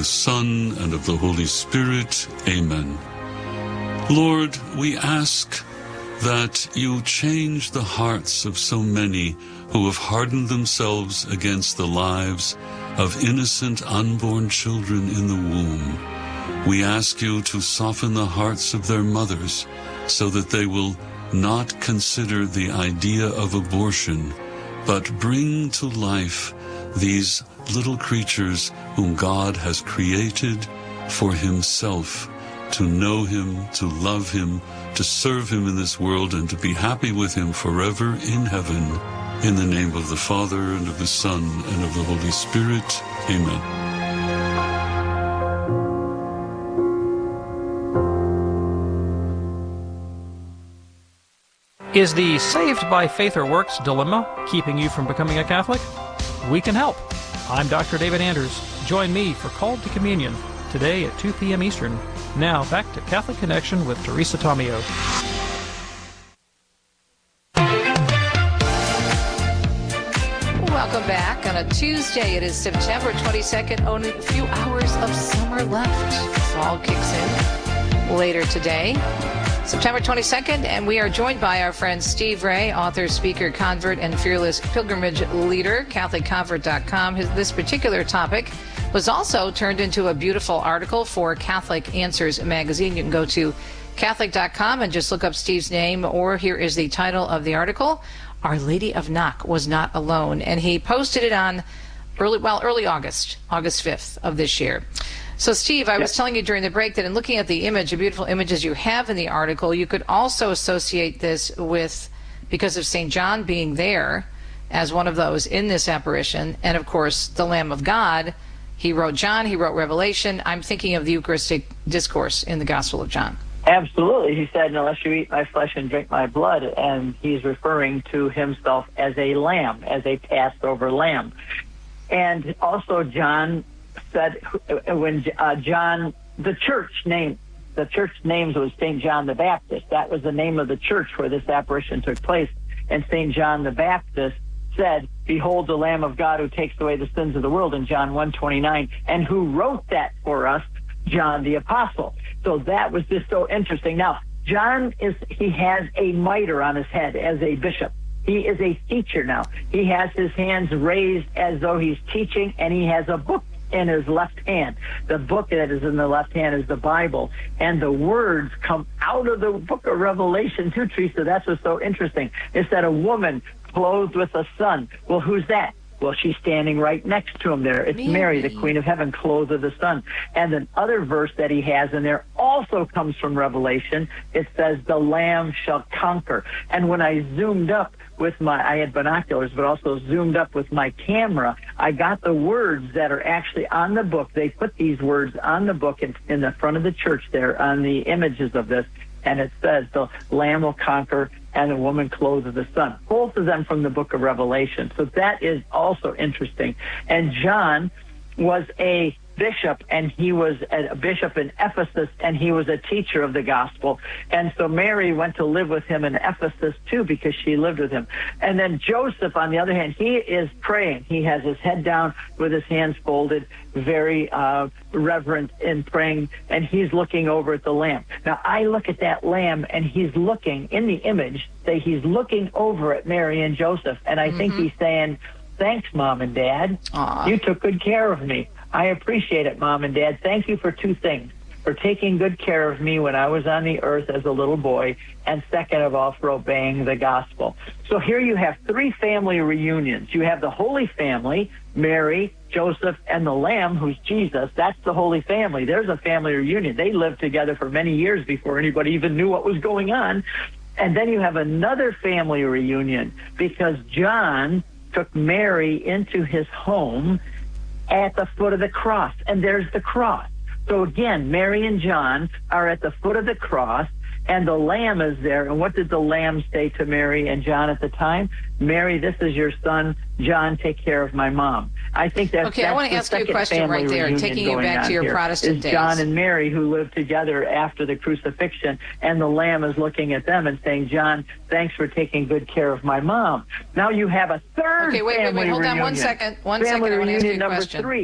Son, and of the Holy Spirit. Amen. Lord, we ask that you change the hearts of so many who have hardened themselves against the lives of innocent unborn children in the womb. We ask you to soften the hearts of their mothers so that they will not consider the idea of abortion, but bring to life these little creatures whom God has created for himself, to know him, to love him, to serve him in this world, and to be happy with him forever in heaven. In the name of the Father, and of the Son, and of the Holy Spirit. Amen. Is the saved by faith or works dilemma keeping you from becoming a Catholic? We can help. I'm Dr. David Anders. Join me for Called to Communion today at 2 p.m. Eastern. Now back to Catholic Connection with Teresa Tomeo. Welcome back on a Tuesday. It is September 22nd. Only a few hours of summer left. Fall kicks in later today. September 22nd, and we are joined by our friend Steve Ray, author, speaker, convert, and fearless pilgrimage leader, CatholicConvert.com. This particular topic was also turned into a beautiful article for Catholic Answers magazine. You can go to Catholic.com and just look up Steve's name, or here is the title of the article, Our Lady of Knock Was Not Alone. And he posted it on early August 5th of this year. So, Steve, I was telling you during the break that in looking at the image, the beautiful images you have in the article, you could also associate this with, because of St. John being there as one of those in this apparition, and, of course, the Lamb of God. He wrote John, he wrote Revelation. I'm thinking of the Eucharistic discourse in the Gospel of John. Absolutely. He said, unless you eat my flesh and drink my blood, and he's referring to himself as a lamb, as a Passover lamb. And also John said, when John, the church names was St. John the Baptist. That was the name of the church where this apparition took place. And St. John the Baptist said, behold the Lamb of God who takes away the sins of the world in John 1:29. And who wrote that for us? John the Apostle. So that was just so interesting. Now, John he has a mitre on his head as a bishop. He is a teacher now. He has his hands raised as though he's teaching, and he has a book in his left hand. The book that is in the left hand is the Bible, and the words come out of the book of Revelation too, Teresa. That's what's so interesting. It's that a woman clothed with a son. Well, who's that? Well, she's standing right next to him there. It's Mary, the Queen of Heaven, clothed with the Son. And the other verse that he has in there also comes from Revelation. It says, the Lamb shall conquer. And when I zoomed up with I had binoculars, but also zoomed up with my camera, I got the words that are actually on the book. They put these words on the book in the front of the church there on the images of this. And it says, the Lamb will conquer, and the woman clothed with the Son. Both of them from the book of Revelation. So that is also interesting. And John was a bishop, and he was a bishop in Ephesus, and he was a teacher of the gospel. And so Mary went to live with him in Ephesus too, because she lived with him. And then Joseph, on the other hand, he is praying. He has his head down with his hands folded, very reverent in praying, and he's looking over at the lamb. Now, I look at that lamb, and he's looking in the image, he's looking over at Mary and Joseph, and I think he's saying, thanks, Mom and Dad. Aww. You took good care of me. I appreciate it, Mom and Dad. Thank you for two things. For taking good care of me when I was on the earth as a little boy, and second of all, for obeying the gospel. So here you have three family reunions. You have the Holy Family, Mary, Joseph, and the Lamb, who's Jesus. That's the Holy Family. There's a family reunion. They lived together for many years before anybody even knew what was going on. And then you have another family reunion, because John took Mary into his home at the foot of the cross, and there's the cross. So again, Mary and John are at the foot of the cross, and the Lamb is there. And what did the Lamb say to Mary and John at the time? Mary, this is your son. John, take care of my mom. I think that's okay. I want to ask you a question right there, taking you back to your Protestant days. John and Mary, who lived together after the crucifixion, and the Lamb is looking at them and saying, John, thanks for taking good care of my mom. Now you have a third family reunion. Okay, wait, hold on one second. One second, I want to ask you a number question. Three.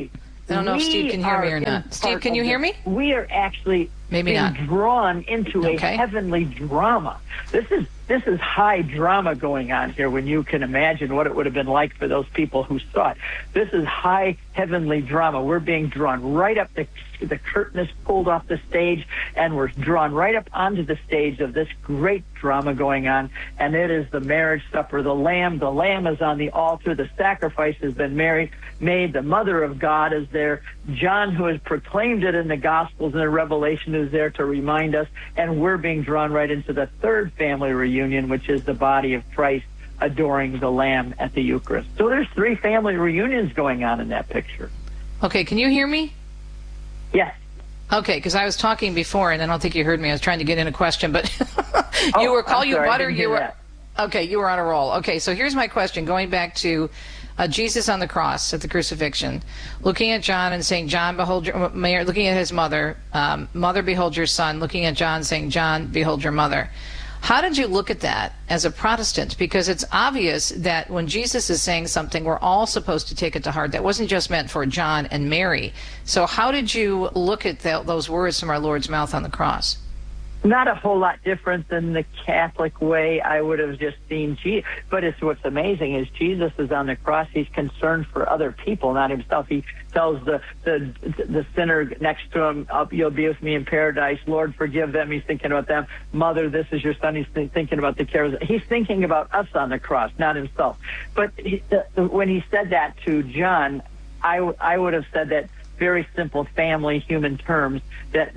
I don't know if Steve can hear me or not. Steve, can you hear me? We are actually being drawn into a heavenly drama. This is high drama going on here when you can imagine what it would have been like for those people who saw it. This is high heavenly drama. We're being drawn right up, the curtain is pulled off the stage, and we're drawn right up onto the stage of this great drama going on, and it is the marriage supper. The lamb is on the altar. The sacrifice has been made. The mother of God is there. John, who has proclaimed it in the Gospels and the Revelation, is there to remind us, and we're being drawn right into the third family reunion, which is the body of Christ adoring the Lamb at the Eucharist. So there's 3 family reunions going on in that picture. Okay, can you hear me? Yes. Okay, because I was talking before, and I don't think you heard me. I was trying to get in a question, but you were call you butter. You were okay. You were on a roll. Okay, so here's my question. Going back to Jesus on the cross at the crucifixion, looking at John and saying, "John, behold your Mary," looking at his mother, "Mother, behold your son." Looking at John, saying, "John, behold your mother." How did you look at that as a Protestant? Because it's obvious that when Jesus is saying something, we're all supposed to take it to heart. That wasn't just meant for John and Mary. So how did you look at those words from our Lord's mouth on the cross? Not a whole lot different than the Catholic way. I would have just seen Jesus. But what's amazing is Jesus is on the cross. He's concerned for other people, not himself. He tells the sinner next to him, "You'll be with me in paradise. Lord, forgive them." He's thinking about them. "Mother, this is your son." He's thinking about the cares. He's thinking about us on the cross, not himself. But when he said that to John, I would have said that very simple family human terms, that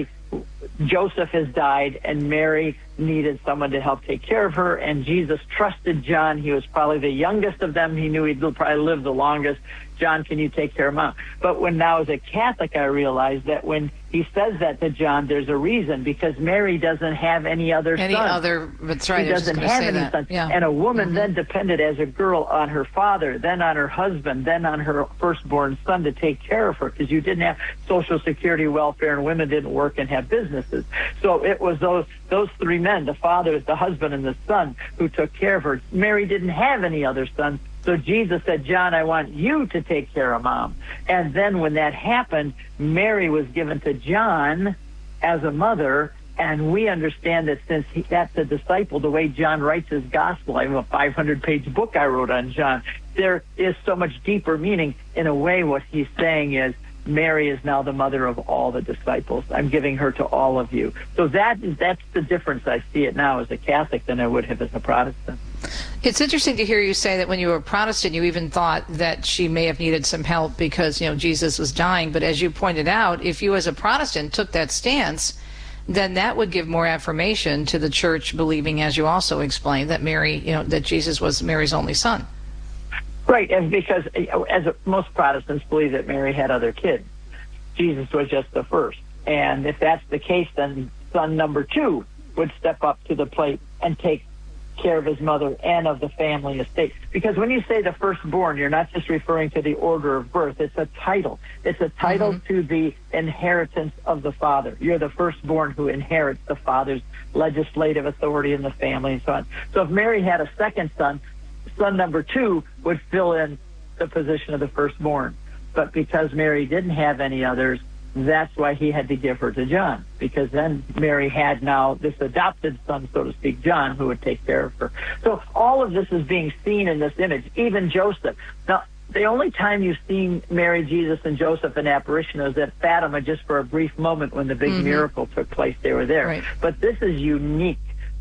Joseph has died, and Mary needed someone to help take care of her, and Jesus trusted John. He was probably the youngest of them. He knew he'd probably live the longest. "John, can you take care of Mom?" But now as a Catholic, I realize that when he says that to John, there's a reason, because Mary doesn't have any other son. That's right. She doesn't have any sons. Yeah. And a woman then depended as a girl on her father, then on her husband, then on her firstborn son to take care of her, because you didn't have Social Security, welfare, and women didn't work and have businesses. So it was those 3 men, the father, the husband, and the son, who took care of her. Mary didn't have any other sons. So Jesus said, "John, I want you to take care of Mom." And then when that happened, Mary was given to John as a mother, and we understand that since that's a disciple, the way John writes his gospel, I have a 500-page book I wrote on John, there is so much deeper meaning. In a way, what he's saying is, Mary is now the mother of all the disciples. I'm giving her to all of you. So that's the difference. I see it now as a Catholic than I would have as a Protestant. It's interesting to hear you say that when you were a Protestant, you even thought that she may have needed some help because, Jesus was dying. But as you pointed out, if you as a Protestant took that stance, then that would give more affirmation to the church believing, as you also explained, that Mary, that Jesus was Mary's only son. Right, and because most Protestants believe that Mary had other kids. Jesus was just the first. And if that's the case, then son number 2 would step up to the plate and take care of his mother and of the family estate. Because when you say the firstborn, you're not just referring to the order of birth. It's a title. It's a title to the inheritance of the father. You're the firstborn who inherits the father's legislative authority in the family and so on. So if Mary had a second son, son number 2 would fill in the position of the firstborn. But because Mary didn't have any others, that's why he had to give her to John, because then Mary had now this adopted son, so to speak, John, who would take care of her. So all of this is being seen in this image, even Joseph. Now, the only time you've seen Mary, Jesus, and Joseph in apparition is at Fatima, just for a brief moment when the big miracle took place. They were there. Right. But this is unique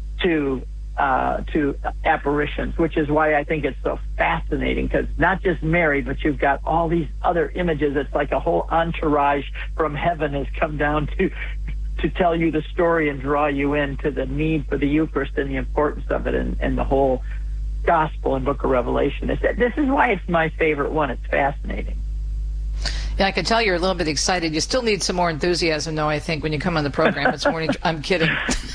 to apparitions, which is why I think it's so fascinating, because not just Mary, but you've got all these other images. It's like a whole entourage from heaven has come down to tell you the story and draw you into the need for the Eucharist and the importance of it and the whole Gospel and Book of Revelation. This is why it's my favorite one. It's fascinating. Yeah, I can tell you're a little bit excited. You still need some more enthusiasm, though, I think, when you come on the program. It's morning. I'm kidding.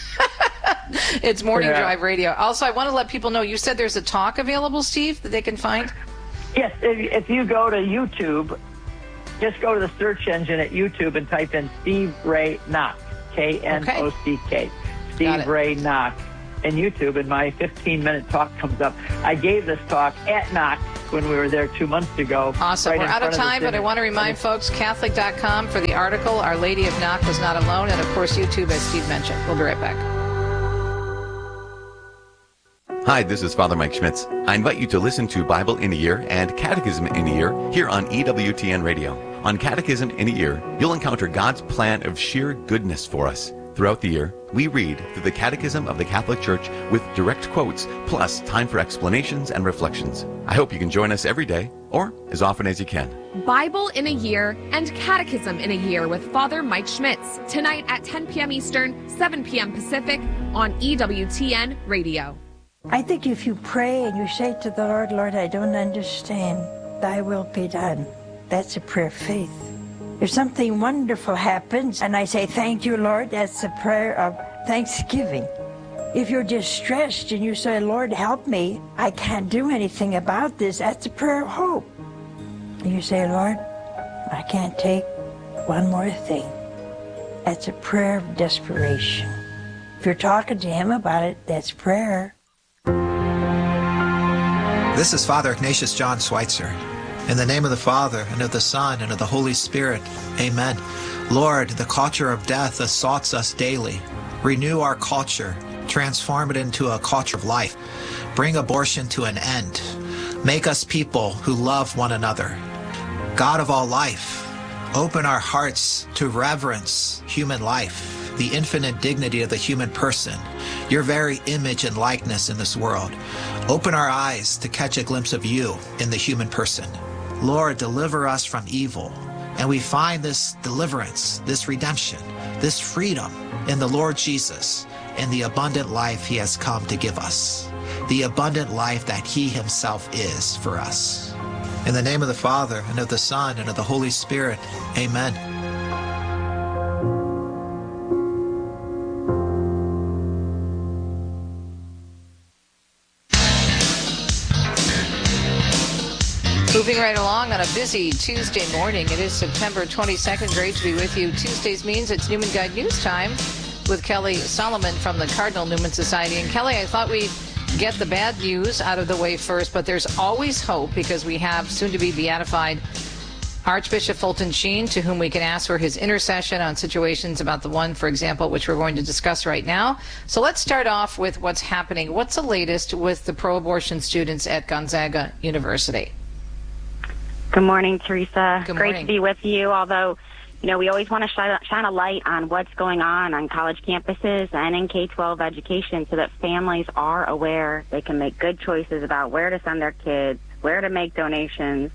It's Morning Drive Radio. Also, I want to let people know, you said there's a talk available, Steve, that they can find? Yes, if you go to YouTube, just go to the search engine at YouTube and type in Steve Ray Knock, K-N-O-C-K, Steve Ray Knock, in YouTube, and my 15-minute talk comes up. I gave this talk at Knox when we were there 2 months ago. Awesome. Right, we're out of time, but I want to remind folks, Catholic.com for the article, Our Lady of Knock was not alone, and of course YouTube, as Steve mentioned. We'll be right back. Hi, this is Father Mike Schmitz. I invite you to listen to Bible in a Year and Catechism in a Year here on EWTN Radio. On Catechism in a Year, you'll encounter God's plan of sheer goodness for us. Throughout the year, we read through the Catechism of the Catholic Church with direct quotes, plus time for explanations and reflections. I hope you can join us every day, or as often as you can. Bible in a Year and Catechism in a Year with Father Mike Schmitz, tonight at 10 p.m. Eastern, 7 p.m. Pacific on EWTN Radio. I think if you pray and you say to the Lord, Lord, I don't understand, thy will be done. That's a prayer of faith. If something wonderful happens and I say, thank you, Lord, that's a prayer of thanksgiving. If you're distressed and you say, Lord, help me, I can't do anything about this, that's a prayer of hope. And you say, Lord, I can't take one more thing. That's a prayer of desperation. If you're talking to him about it, that's prayer. This is Father Ignatius John Schweitzer. In the name of the Father, and of the Son, and of the Holy Spirit, amen. Lord, the culture of death assaults us daily. Renew our culture. Transform it into a culture of life. Bring abortion to an end. Make us people who love one another. God of all life, open our hearts to reverence human life, the infinite dignity of the human person, your very image and likeness in this world. Open our eyes to catch a glimpse of you in the human person. Lord, deliver us from evil. And we find this deliverance, this redemption, this freedom in the Lord Jesus and the abundant life he has come to give us, the abundant life that he himself is for us. In the name of the Father, and of the Son, and of the Holy Spirit, amen. Moving right along on a busy Tuesday morning. It is September 22nd. Great to be with you. Tuesdays means it's Newman Guide News Time with Kelly Solomon from the Cardinal Newman Society. And Kelly, I thought we'd get the bad news out of the way first, but there's always hope because we have soon-to-be beatified Archbishop Fulton Sheen, to whom we can ask for his intercession on situations about the one, for example, which we're going to discuss right now. So let's start off with what's happening. What's the latest with the pro-abortion students at Gonzaga University? Good morning, Teresa. Good morning. Great to be with you, although, we always want to shine a light on what's going on college campuses and in K-12 education so that families are aware they can make good choices about where to send their kids, where to make donations,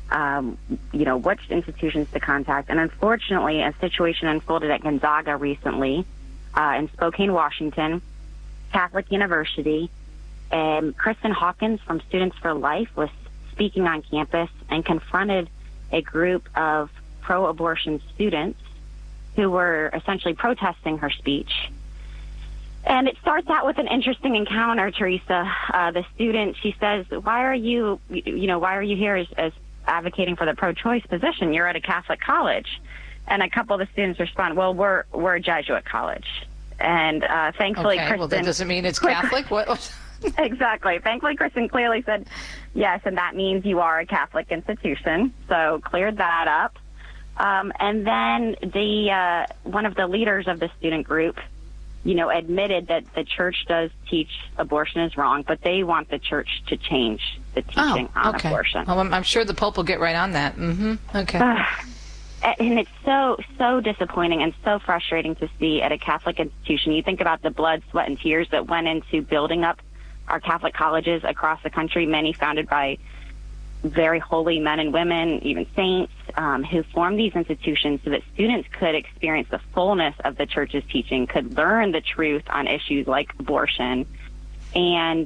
which institutions to contact. And unfortunately, a situation unfolded at Gonzaga recently in Spokane, Washington, Catholic University, and Kristen Hawkins from Students for Life was speaking on campus and confronted a group of pro-abortion students who were essentially protesting her speech. And it starts out with an interesting encounter, Teresa. The student, she says, why are you here as advocating for the pro-choice position? You're at a Catholic college. And a couple of the students respond, well, we're a Jesuit college. And thankfully, okay, Kristen... well, that doesn't mean it's Catholic? What? Exactly. Thankfully, Kristen clearly said, yes, and that means you are a Catholic institution. So cleared that up. And then the one of the leaders of the student group, admitted that the church does teach abortion is wrong, but they want the church to change the teaching on abortion. Well, I'm sure the Pope will get right on that. Mm-hmm. Okay. And it's so disappointing and so frustrating to see at a Catholic institution. You think about the blood, sweat, and tears that went into building up our Catholic colleges across the country, many founded by very holy men and women, even saints, who formed these institutions so that students could experience the fullness of the church's teaching, could learn the truth on issues like abortion. And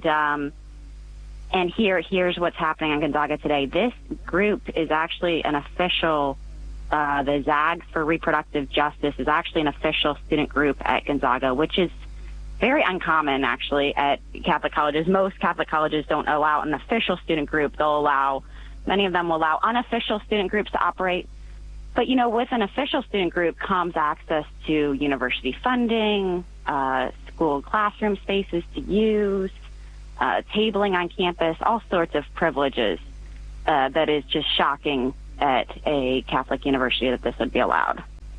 here's what's happening on Gonzaga today. This group is actually an official, the Zags for Reproductive Justice is actually an official student group at Gonzaga, which is very uncommon, actually, at Catholic colleges. Most Catholic colleges don't allow an official student group. Many of them will allow unofficial student groups to operate. But, with an official student group comes access to university funding, school classroom spaces to use, tabling on campus, all sorts of privileges. that is just shocking at a Catholic university that this would be allowed.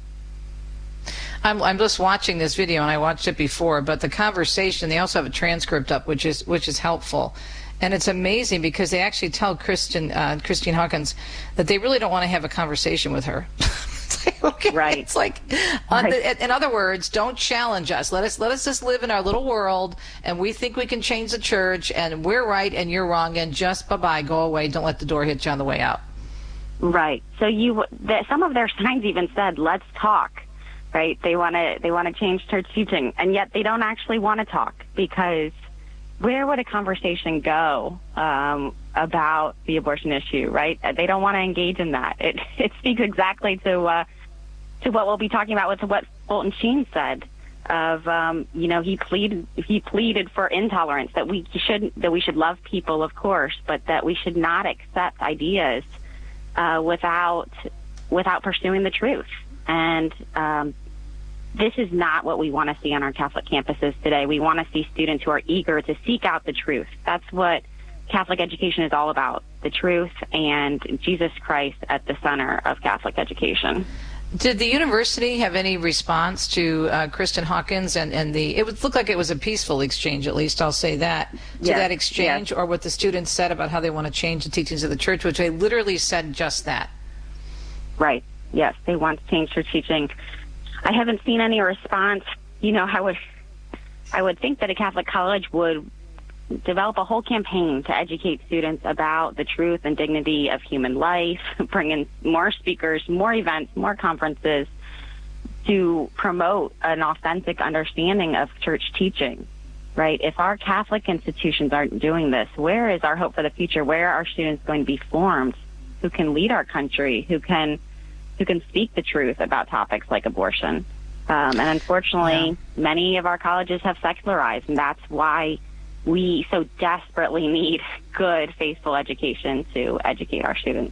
I'm just watching this video, and I watched it before, but the conversation, they also have a transcript up, which is helpful. And it's amazing because they actually tell Christine Hawkins that they really don't want to have a conversation with her. It's like, okay. Right. It's like, right. In other words, don't challenge us. Let us just live in our little world, and we think we can change the church, and we're right and you're wrong, and just bye-bye, go away. Don't let the door hit you on the way out. Right. So some of their signs even said, "Let's talk." Right? They want to change church teaching, and yet they don't actually want to talk, because where would a conversation go about the abortion issue? Right? They don't want to engage in that. It speaks exactly to what we'll be talking about with what Fulton Sheen said. He pleaded for intolerance, that we should love people, of course, but that we should not accept ideas without pursuing the truth. And this is not what we want to see on our Catholic campuses today. We want to see students who are eager to seek out the truth. That's what Catholic education is all about, the truth and Jesus Christ at the center of Catholic education. Did the university have any response to Kristen Hawkins and it would look like it was a peaceful exchange, at least I'll say that, that exchange, or what the students said about how they want to change the teachings of the church, which they literally said just that? Right. Yes, they want to change their teaching. I haven't seen any response. I would think that a Catholic college would develop a whole campaign to educate students about the truth and dignity of human life, bring in more speakers, more events, more conferences to promote an authentic understanding of church teaching, right? If our Catholic institutions aren't doing this, where is our hope for the future? Where are students going to be formed who can lead our country, who can speak the truth about topics like abortion? And unfortunately, many of our colleges have secularized, and that's why we so desperately need good, faithful education to educate our students.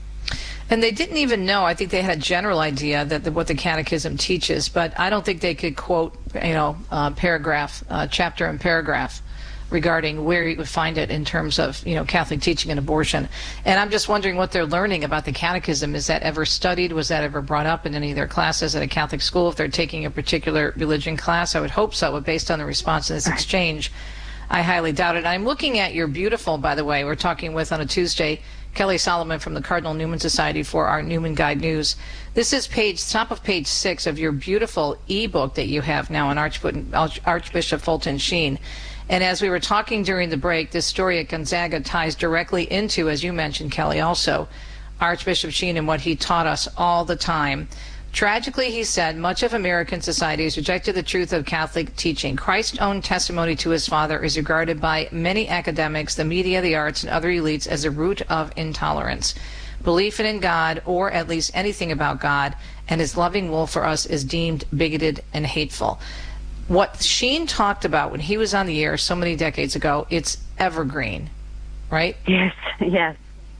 And they didn't even know, I think they had a general idea that what the Catechism teaches, but I don't think they could quote, paragraph, chapter and paragraph regarding where you would find it in terms of, Catholic teaching and abortion. And I'm just wondering what they're learning about the Catechism. Is that ever studied? Was that ever brought up in any of their classes at a Catholic school? If they're taking a particular religion class, I would hope so, but based on the response in this exchange, I highly doubt it. I'm looking at your beautiful, by the way, we're talking with on a Tuesday, Kelly Solomon from the Cardinal Newman Society for our Newman Guide News. This is top of page 6 of your beautiful ebook that you have now on Archbishop Fulton Sheen. And as we were talking during the break, this story at Gonzaga ties directly into, as you mentioned, Kelly, also, Archbishop Sheen and what he taught us all the time. Tragically, he said, much of American society has rejected the truth of Catholic teaching. Christ's own testimony to his Father is regarded by many academics, the media, the arts, and other elites as a root of intolerance. Belief in God, or at least anything about God, and his loving will for us is deemed bigoted and hateful. What Sheen talked about when he was on the air so many decades ago, it's evergreen, right? Yes.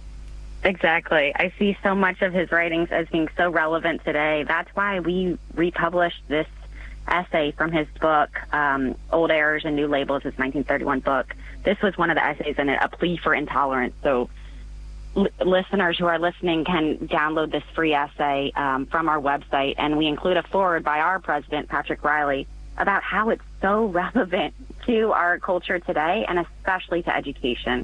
Exactly. I see so much of his writings as being so relevant today. That's why we republished this essay from his book, Old Errors and New Labels, his 1931 book. This was one of the essays in it, A Plea for Intolerance. So listeners who are listening can download this free essay from our website, and we include a foreword by our president, Patrick Riley, about how it's so relevant to our culture today, and especially to education.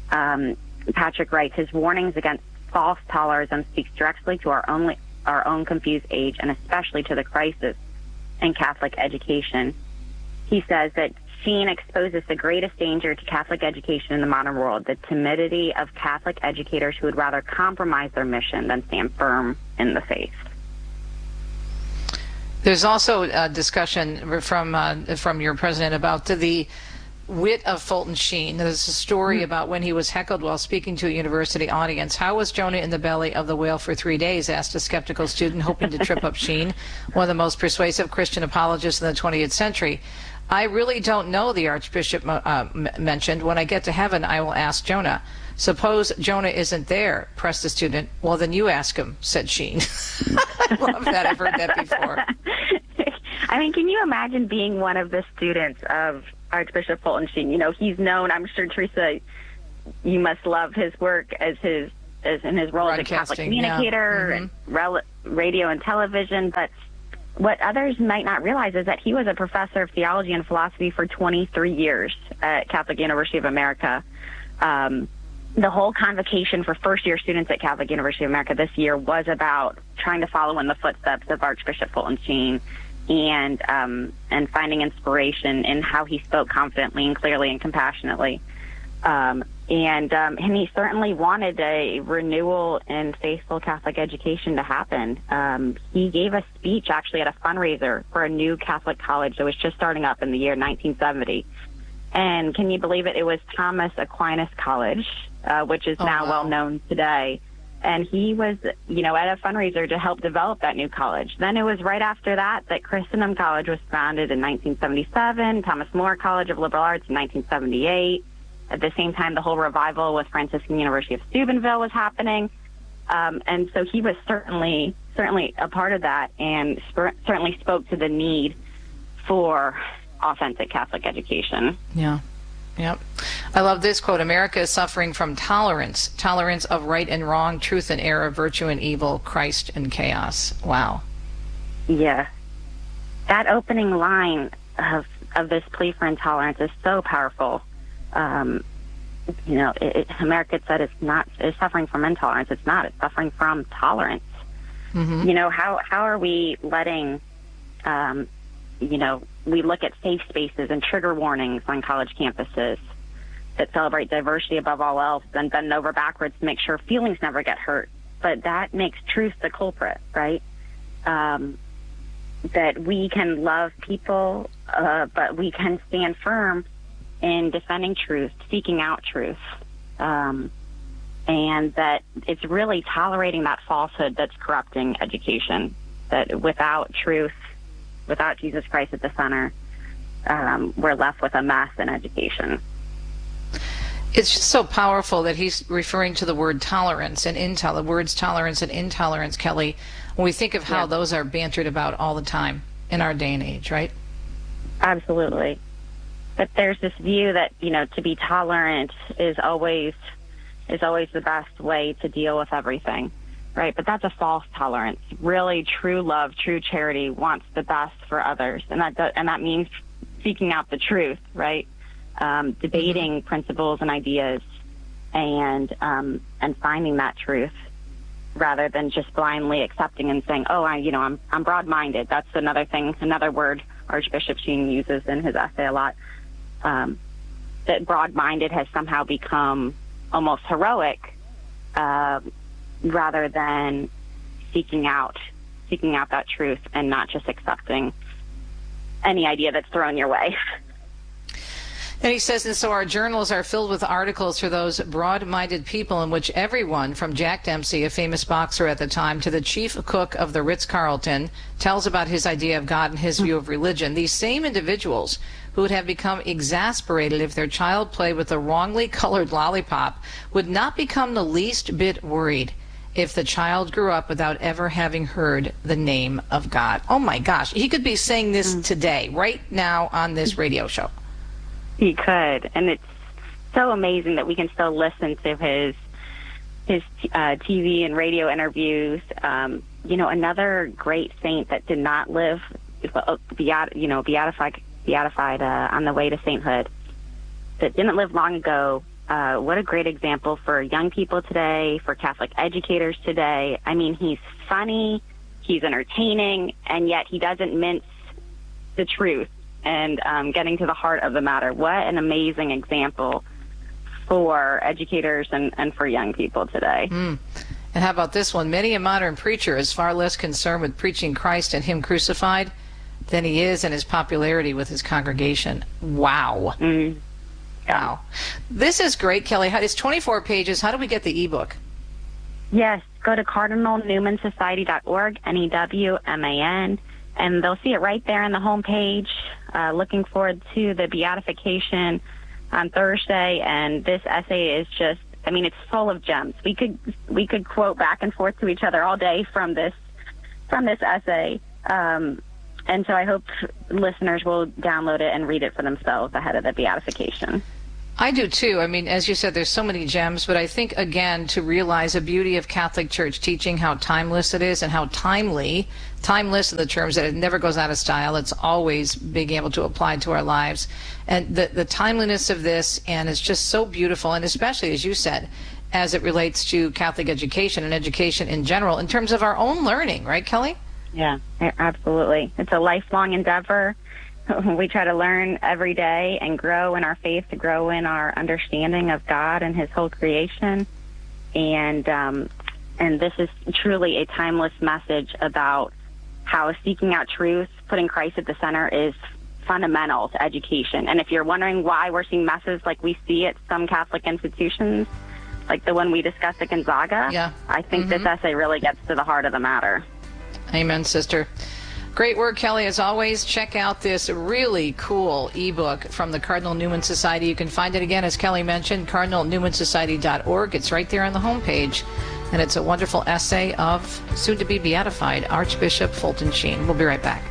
Patrick writes, his warnings against false tolerism speaks directly to our own confused age, and especially to the crisis in Catholic education. He says that Sheen exposes the greatest danger to Catholic education in the modern world, the timidity of Catholic educators who would rather compromise their mission than stand firm in the faith. There's also a discussion from your president about the wit of Fulton Sheen. There's a story about when he was heckled while speaking to a university audience. How was Jonah in the belly of the whale for 3 days? Asked a skeptical student hoping to trip up Sheen, one of the most persuasive Christian apologists in the 20th century. I really don't know, the Archbishop mentioned. When I get to heaven, I will ask Jonah. Suppose Jonah isn't there, pressed the student. Well, then you ask him, said Sheen. I love that. I've heard that before. I mean, can you imagine being one of the students of Archbishop Fulton Sheen? He's known, I'm sure, Teresa, you must love his work as in his role as a Catholic communicator, and radio and television. But what others might not realize is that he was a professor of theology and philosophy for 23 years at Catholic University of America. The whole convocation for first-year students at Catholic University of America this year was about trying to follow in the footsteps of Archbishop Fulton Sheen and finding inspiration in how he spoke confidently and clearly and compassionately. And he certainly wanted a renewal in faithful Catholic education to happen. He gave a speech actually at a fundraiser for a new Catholic college that was just starting up in the year 1970. And can you believe it? It was Thomas Aquinas College, which is now well known today. And he was, at a fundraiser to help develop that new college. Then it was right after that Christendom College was founded in 1977, Thomas More College of Liberal Arts in 1978. At the same time, the whole revival with Franciscan University of Steubenville was happening. And so he was certainly a part of that, and certainly spoke to the need for authentic Catholic education. Yeah. Yep. I love this quote. America is suffering from tolerance of right and wrong, truth and error, virtue and evil, Christ and chaos. Wow. Yeah. That opening line of this plea for intolerance is so powerful. America said it's suffering from intolerance. It's not. It's suffering from tolerance. Mm-hmm. How are we letting, we look at safe spaces and trigger warnings on college campuses that celebrate diversity above all else and bend over backwards to make sure feelings never get hurt. But that makes truth the culprit, right? That we can love people, but we can stand firm in defending truth, seeking out truth. And that it's really tolerating that falsehood that's corrupting education, that without truth, without Jesus Christ at the center, we're left with a mess in education. It's just so powerful that he's referring to the word tolerance and the words tolerance and intolerance, Kelly, when we think of how those are bantered about all the time in our day and age, right? Absolutely. But there's this view that, to be tolerant is always the best way to deal with everything. Right, but that's a false tolerance. Really, true love, true charity wants the best for others, and that means seeking out the truth. Right, debating principles and ideas, and finding that truth, rather than just blindly accepting and saying, "Oh, I'm broad-minded." That's another word Archbishop Sheen uses in his essay a lot. That broad-minded has somehow become almost heroic. Rather than seeking out that truth and not just accepting any idea that's thrown your way. And he says, and so our journals are filled with articles for those broad-minded people in which everyone, from Jack Dempsey, a famous boxer at the time, to the chief cook of the Ritz-Carlton, tells about his idea of God and his view of religion. These same individuals who would have become exasperated if their child played with a wrongly colored lollipop would not become the least bit worried if the child grew up without ever having heard the name of God. Oh my gosh, he could be saying this today, right now on this radio show. He could, and it's so amazing that we can still listen to his TV and radio interviews. Another great saint that did not live beatified on the way to sainthood, that didn't live long ago. What a great example for young people today, for Catholic educators today. I mean, he's funny, he's entertaining, and yet he doesn't mince the truth and getting to the heart of the matter. What an amazing example for educators and for young people today. And how about this one? Many a modern preacher is far less concerned with preaching Christ and him crucified than he is in his popularity with his congregation. Wow. Wow. This is great, Kelly. It's 24 pages. How do we get the ebook? Yes, go to cardinalnewmansociety.org, NEWMAN, and they'll see it right there on the homepage. Looking forward to the beatification on Thursday, and this essay is just, it's full of gems. We could quote back and forth to each other all day from this essay. And so I hope listeners will download it and read it for themselves ahead of the beatification. I do too. I mean, as you said, there's so many gems, but I think, again, to realize the beauty of Catholic Church teaching, how timeless it is and how timeless in the terms that it never goes out of style. It's always being able to apply to our lives. And the timeliness of this, and it's just so beautiful, and especially, as you said, as it relates to Catholic education and education in general, in terms of our own learning, right, Kelly? Yeah, absolutely. It's a lifelong endeavor. We try to learn every day and grow in our faith, to grow in our understanding of God and His whole creation. And this is truly a timeless message about how seeking out truth, putting Christ at the center, is fundamental to education. And if you're wondering why we're seeing messes like we see at some Catholic institutions, like the one we discussed at Gonzaga, I think this essay really gets to the heart of the matter. Amen, sister. Great work, Kelly. As always, check out this really cool ebook from the Cardinal Newman Society. You can find it again, as Kelly mentioned, cardinalnewmansociety.org. It's right there on the homepage. And it's a wonderful essay of soon-to-be beatified Archbishop Fulton Sheen. We'll be right back.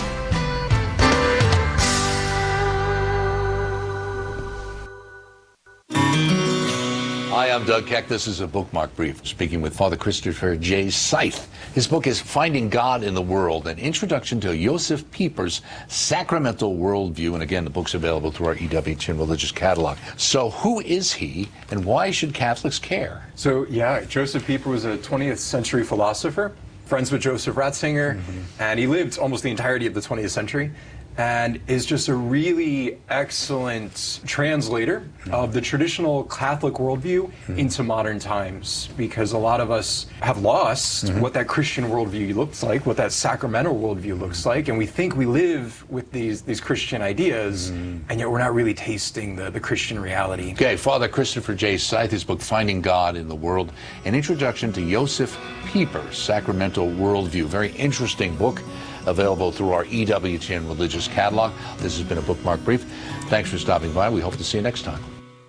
Hi, I'm Doug Keck. This is a Bookmark Brief, speaking with Father Christopher J. Seith. His book is Finding God in the World, an introduction to Josef Pieper's sacramental worldview. And again, the book's available through our EWTN religious catalog. So who is he, and why should Catholics care? So, yeah, Josef Pieper was a 20th century philosopher, friends with Joseph Ratzinger, and he lived almost the entirety of the 20th century. And is just a really excellent translator of the traditional Catholic worldview into modern times, because a lot of us have lost what that Christian worldview looks like, what that sacramental worldview looks like, and we think we live with these Christian ideas, and yet we're not really tasting the Christian reality. Okay, Father Christopher J. Seith, his book Finding God in the World, an introduction to Josef Pieper's sacramental worldview. Very interesting book, available through our EWTN religious catalog. This has been a Bookmark Brief. Thanks for stopping by. We hope to see you next time.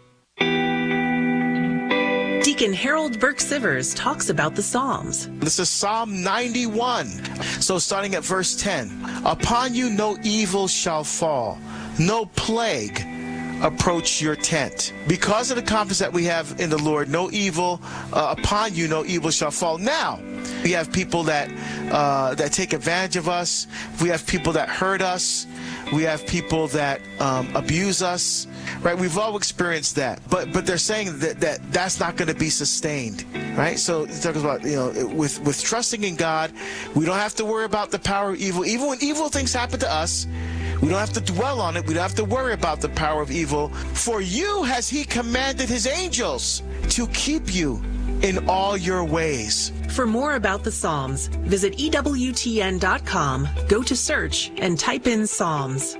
Deacon Harold Burke-Sivers talks about the Psalms. This is Psalm 91. So starting at verse 10. Upon you no evil shall fall, no plague approach your tent. Because of the confidence that we have in the Lord, no evil upon you, no evil shall fall. Now, we have people that take advantage of us. We have people that hurt us. We have people that abuse us. Right? We've all experienced that. But they're saying that's not going to be sustained. Right? So it talks about, with trusting in God, we don't have to worry about the power of evil. Even when evil things happen to us, we don't have to dwell on it. We don't have to worry about the power of evil. For you has He commanded His angels to keep you in all your ways. For more about the Psalms, visit EWTN.com, go to search, and type in Psalms.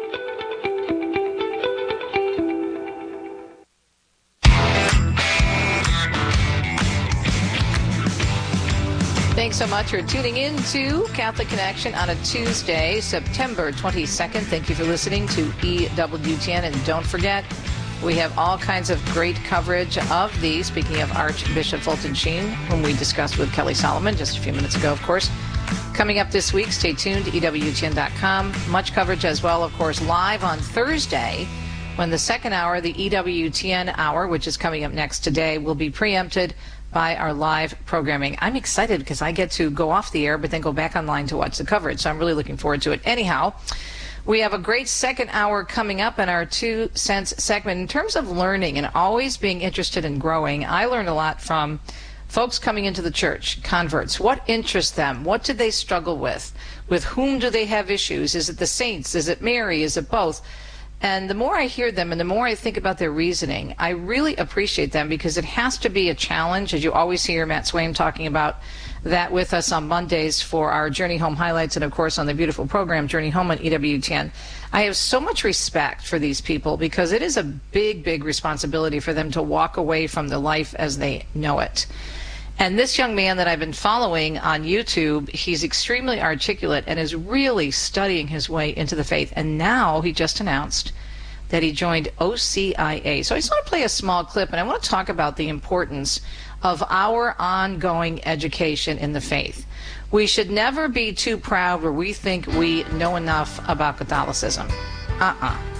Thanks so much for tuning in to Catholic Connection on a Tuesday, September 22nd. Thank you for listening to EWTN. And don't forget, we have all kinds of great coverage of these. Speaking of Archbishop Fulton Sheen, whom we discussed with Kelly Solomon just a few minutes ago, of course. Coming up this week, stay tuned to EWTN.com. Much coverage as well, of course, live on Thursday, when the second hour, the EWTN hour, which is coming up next today, will be preempted by our live programming. I'm excited because I get to go off the air but then go back online to watch the coverage, so I'm really looking forward to it. Anyhow, we have a great second hour coming up in our 2 Cents segment. In terms of learning and always being interested in growing, I learned a lot from folks coming into the church, converts. What interests them? What do they struggle with? With whom do they have issues? Is it the saints? Is it Mary? Is it both? And the more I hear them and the more I think about their reasoning, I really appreciate them, because it has to be a challenge, as you always hear Matt Swaim talking about that with us on Mondays for our Journey Home highlights, and of course on the beautiful program Journey Home on EWTN. I have so much respect for these people, because it is a big, big responsibility for them to walk away from the life as they know it. And this young man that I've been following on YouTube, he's extremely articulate and is really studying his way into the faith. And now he just announced that he joined OCIA. So I just want to play a small clip, and I want to talk about the importance of our ongoing education in the faith. We should never be too proud where we think we know enough about Catholicism.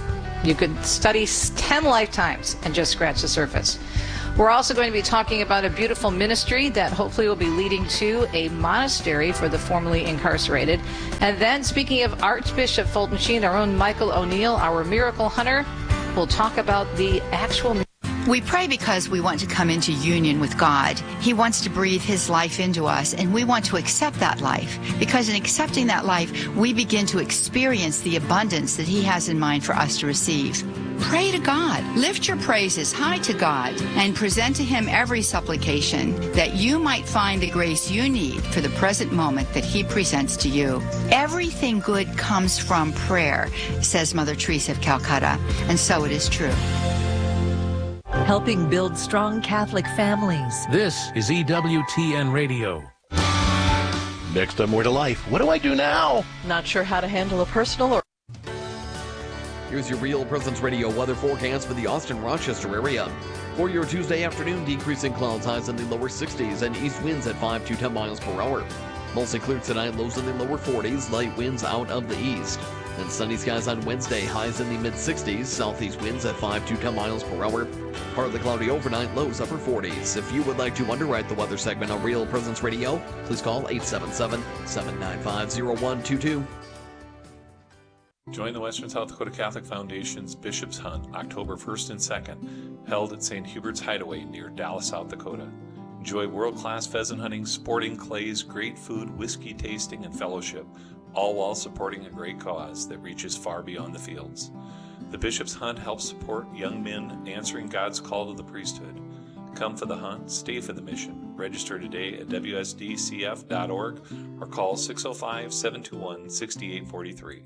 You could study 10 lifetimes and just scratch the surface. We're also going to be talking about a beautiful ministry that hopefully will be leading to a monastery for the formerly incarcerated. And then, speaking of Archbishop Fulton Sheen, our own Michael O'Neill, our miracle hunter, will talk about the actual. We pray because we want to come into union with God. He wants to breathe His life into us, and we want to accept that life. Because in accepting that life, we begin to experience the abundance that He has in mind for us to receive. Pray to God. Lift your praises high to God and present to Him every supplication that you might find the grace you need for the present moment that He presents to you. Everything good comes from prayer, says Mother Teresa of Calcutta, and so it is true. Helping build strong Catholic families. This is EWTN Radio. Next on More to Life, what do I do now? Not sure how to handle a personal or... Here's your Real Presence Radio weather forecast for the Austin-Rochester area. For your Tuesday afternoon, decreasing clouds, highs in the lower 60s, and east winds at 5 to 10 miles per hour. Mostly clear tonight, lows in the lower 40s, light winds out of the east. And sunny skies on Wednesday, highs in the mid-60s, southeast winds at 5 to 10 miles per hour. Partly cloudy overnight, lows upper 40s. If you would like to underwrite the weather segment on Real Presence Radio, please call 877-795-0122. Join the Western South Dakota Catholic Foundation's Bishop's Hunt, October 1st and 2nd, held at St. Hubert's Hideaway near Dallas, South Dakota. Enjoy world-class pheasant hunting, sporting clays, great food, whiskey tasting, and fellowship, all while supporting a great cause that reaches far beyond the fields. The Bishop's Hunt helps support young men answering God's call to the priesthood. Come for the hunt, stay for the mission. Register today at WSDCF.org or call 605-721-6843.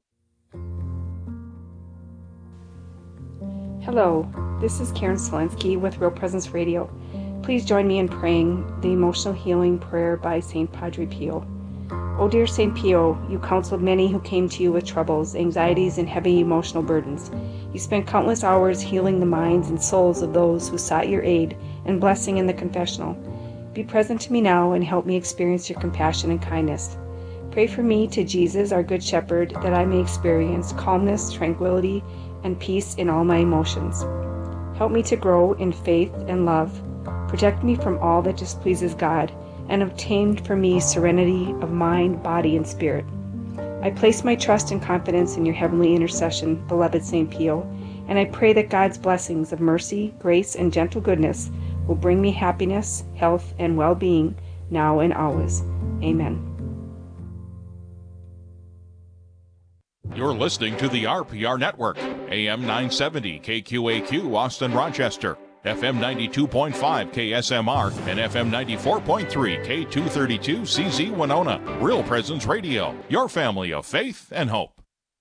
Hello, this is Karen Selensky with Real Presence Radio. Please join me in praying the emotional healing prayer by St. Padre Pio. O dear St. Pio, you counseled many who came to you with troubles, anxieties, and heavy emotional burdens. You spent countless hours healing the minds and souls of those who sought your aid and blessing in the confessional. Be present to me now and help me experience your compassion and kindness. Pray for me to Jesus, our Good Shepherd, that I may experience calmness, tranquility, and peace in all my emotions. Help me to grow in faith and love. Protect me from all that displeases God, and obtain for me serenity of mind, body, and spirit. I place my trust and confidence in your heavenly intercession, beloved St. Pio, and I pray that God's blessings of mercy, grace, and gentle goodness will bring me happiness, health, and well-being now and always. Amen. You're listening to the RPR Network, AM 970 KQAQ Austin Rochester, FM 92.5 KSMR, and FM 94.3 K232 CZ Winona. Real Presence Radio, your family of faith and hope.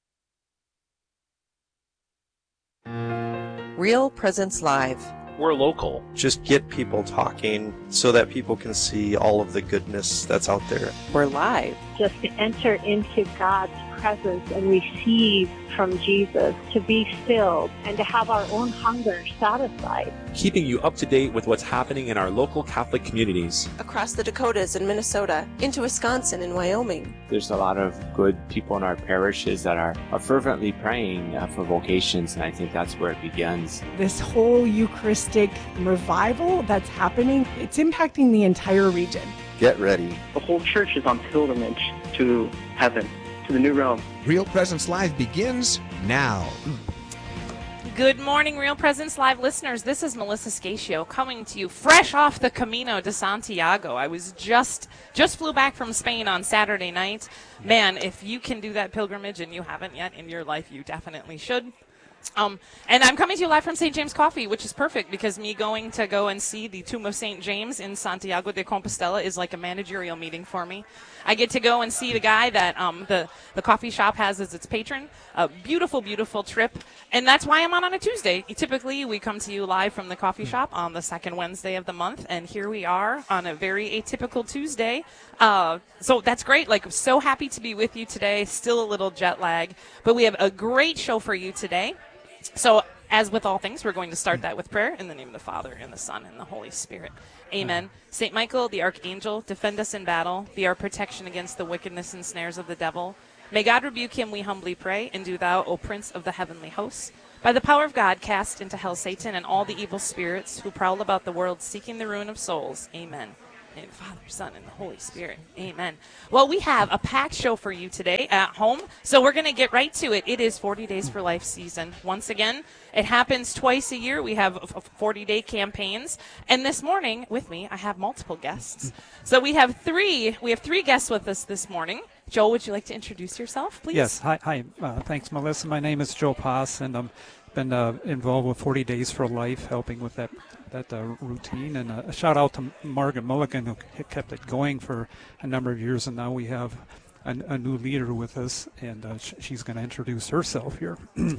Real Presence Live. We're local. Just get people talking so that people can see all of the goodness that's out there. We're live. Just to enter into God's presence and receive from Jesus, to be filled and to have our own hunger satisfied. Keeping you up to date with what's happening in our local Catholic communities. Across the Dakotas and Minnesota, into Wisconsin and Wyoming. There's a lot of good people in our parishes that are fervently praying for vocations, and I think that's where it begins. This whole Eucharistic revival that's happening, it's impacting the entire region. Get ready. The whole church is on pilgrimage to heaven, to the new realm. Real Presence Live begins now. Good morning, Real Presence Live listeners. This is Melissa Scatio coming to you fresh off the Camino de Santiago. I was just flew back from Spain on Saturday night. Man, if you can do that pilgrimage and you haven't yet in your life, you definitely should. And I'm coming to you live from St. James Coffee, which is perfect because me going to go and see the Tomb of St. James in Santiago de Compostela is like a managerial meeting for me. I get to go and see the guy that the coffee shop has as its patron. A beautiful, beautiful trip. And that's why I'm on a Tuesday. Typically, we come to you live from the coffee shop on the second Wednesday of the month. And here we are on a very atypical Tuesday. So that's great. Like, so happy to be with you today. Still a little jet lag. But we have a great show for you today. So, as with all things, we're going to start that with prayer in the name of the Father, and the Son, and the Holy Spirit. Amen. St. Michael, the Archangel, defend us in battle, be our protection against the wickedness and snares of the devil. May God rebuke him, we humbly pray, and do thou, O Prince of the heavenly hosts, By the power of God, cast into hell Satan and all the evil spirits who prowl about the world seeking the ruin of souls. Amen. In the Father, Son, and the Holy Spirit. Amen. Well, we have a packed show for you today at home, so we're going to get right to it. It is 40 Days for Life season. Once again, it happens twice a year. We have 40-day campaigns. And this morning, with me, I have multiple guests. So we have three guests with us this morning. Joel, would you like to introduce yourself, please? Yes. Hi. Thanks, Melissa. My name is Joe Pass, and I've been involved with 40 Days for Life, helping with that routine. And a shout out to Margaret Mulligan, who kept it going for a number of years, and now we have a new leader with us, and she's going to introduce herself here.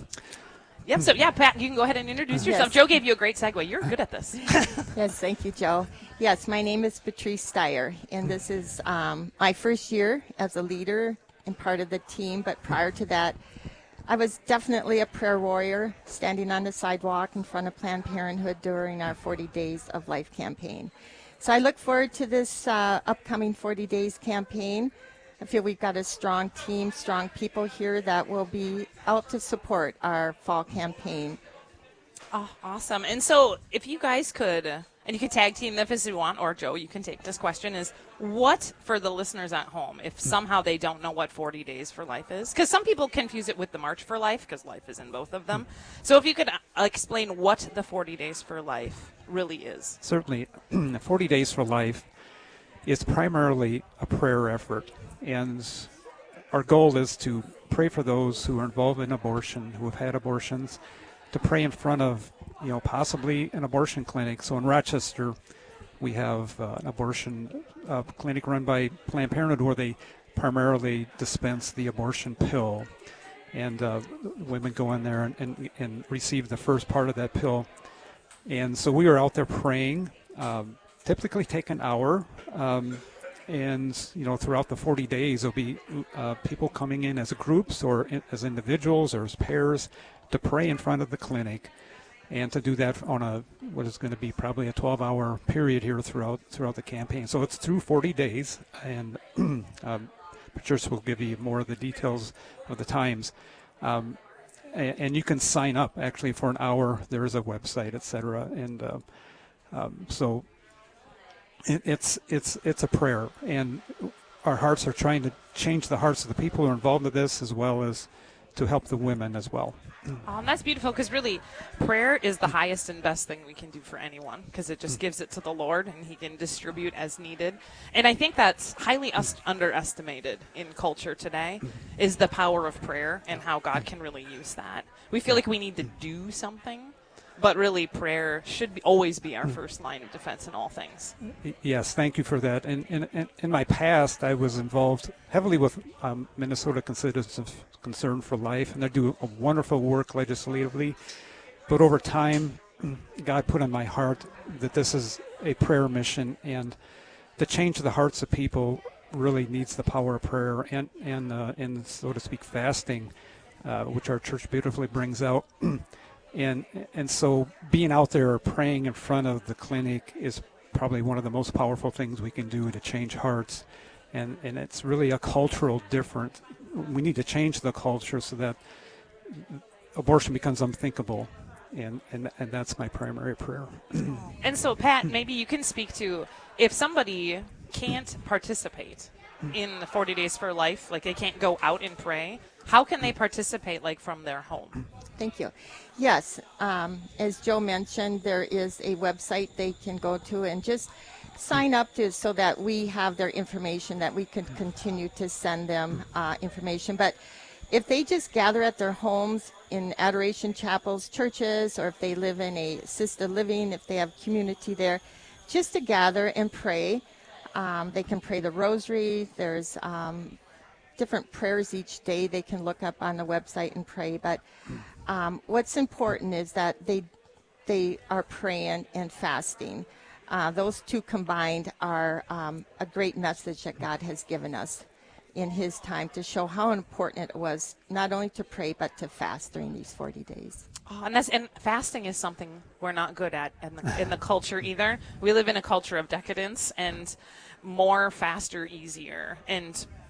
Yep. So, Pat, you can go ahead and introduce yourself. Joe gave you a great segue. You're good at this. Yes, thank you, Joe. Yes, my name is Patrice Steyer, and this is my first year as a leader and part of the team. But prior to that, I was definitely a prayer warrior, standing on the sidewalk in front of Planned Parenthood during our 40 Days of Life campaign. So I look forward to this upcoming 40 Days campaign. I feel we've got a strong team, strong people here that will be out to support our fall campaign. Oh, awesome. And so if you guys could, and you can tag team this if you want, or Joe, you can take this question, is what, for the listeners at home, if somehow they don't know what 40 Days for Life is? Because some people confuse it with the March for Life, because life is in both of them. So if you could explain what the 40 Days for Life really is. Certainly. 40 Days for Life is primarily a prayer effort. And our goal is to pray for those who are involved in abortion, who have had abortions, to pray in front of, possibly an abortion clinic. So in Rochester, we have an abortion clinic run by Planned Parenthood where they primarily dispense the abortion pill. And women go in there and receive the first part of that pill. And so we were out there praying, typically take an hour. And, throughout the 40 days, there'll be people coming in as groups or as individuals or as pairs to pray in front of the clinic, and to do that on what is going to be probably a 12-hour period here throughout the campaign. So it's through 40 days, and Patricia will give you more of the details of the times. And you can sign up, actually, for an hour. There is a website, etc. And so it's a prayer, and our hearts are trying to change the hearts of the people who are involved in this, as well as to help the women as well. And that's beautiful, because really prayer is the highest and best thing we can do for anyone, because it just gives it to the Lord and he can distribute as needed. And I think that's highly underestimated in culture today, is the power of prayer and how God can really use that. We feel like we need to do something, but really prayer should always be our first line of defense in all things. Yes, thank you for that. And in my past, I was involved heavily with Minnesota Citizens of Concern for Life, and they do a wonderful work legislatively. But over time, God put in my heart that this is a prayer mission, and to change the hearts of people really needs the power of prayer and so to speak, fasting, which our church beautifully brings out. And so being out there praying in front of the clinic is probably one of the most powerful things we can do to change hearts. And it's really a cultural difference. We need to change the culture so that abortion becomes unthinkable. And that's my primary prayer. And so, Pat, maybe you can speak to, if somebody can't participate in the 40 Days for Life, like they can't go out and pray, how can they participate, like, from their home? Thank you. Yes, as Joe mentioned, there is a website they can go to and just sign up to, so that we have their information, that we can continue to send them information. But if they just gather at their homes, in adoration chapels, churches, or if they live in a assisted living, if they have community there, just to gather and pray. They can pray the rosary. There's different prayers each day they can look up on the website and pray. But what's important is that they are praying and fasting. Those two combined are a great message that God has given us in his time, to show how important it was not only to pray but to fast during these 40 days. Oh, and fasting is something we're not good at in the culture either. We live in a culture of decadence and more, faster, easier. And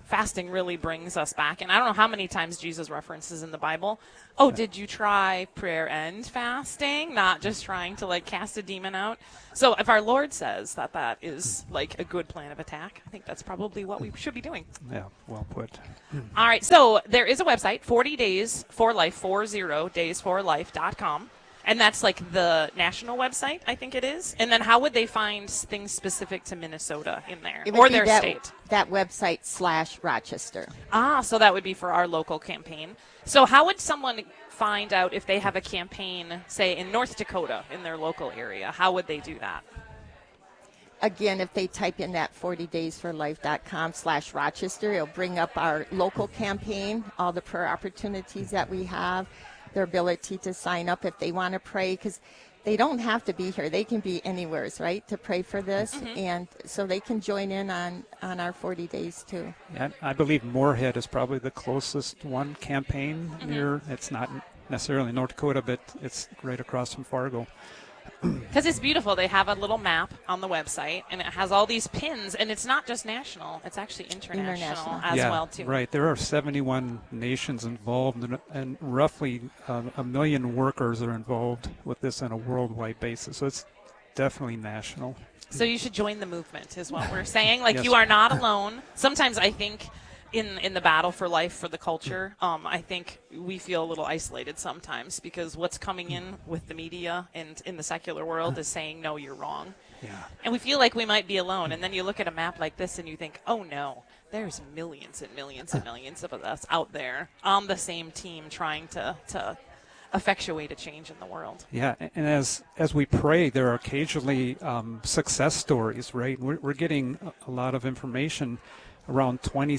fasting really brings us back. And I don't know how many times Jesus references in the Bible, oh, did you try prayer and fasting? Not just trying to, like, cast a demon out. So if our Lord says that that is, like, a good plan of attack, I think that's probably what we should be doing. Yeah, well put. All right, so there is a website, 40 Days for Life, 40daysforlife.com. And that's like the national website, I think it is. And then how would they find things specific to Minnesota in there or their state? That website /Rochester. Ah, so that would be for our local campaign. So how would someone find out if they have a campaign, say, in North Dakota in their local area? How would they do that? Again, if they type in that 40daysforlife.com /Rochester, it'll bring up our local campaign, all the prayer opportunities that we have, their ability to sign up if they want to pray, because they don't have to be here. They can be anywhere, right, to pray for this. Mm-hmm. And so they can join in on our 40 days, too. Yeah, I believe Moorhead is probably the closest one campaign near. It's not necessarily North Dakota, but it's right across from Fargo. Because it's beautiful. They have a little map on the website, and it has all these pins, and it's not just national. It's actually international as well, too. Right. There are 71 nations involved, and roughly a million workers are involved with this on a worldwide basis. So it's definitely national. So you should join the movement is what we're saying. Like, Yes. You are not alone. Sometimes I think in the battle for life for the culture, I think we feel a little isolated sometimes because what's coming in with the media and in the secular world is saying, no, you're wrong. Yeah. And we feel like we might be alone. And then you look at a map like this and you think, oh, no, there's millions and millions and millions of us out there on the same team trying to effectuate a change in the world. Yeah, and as we pray, there are occasionally success stories, right? We're getting a lot of information. Around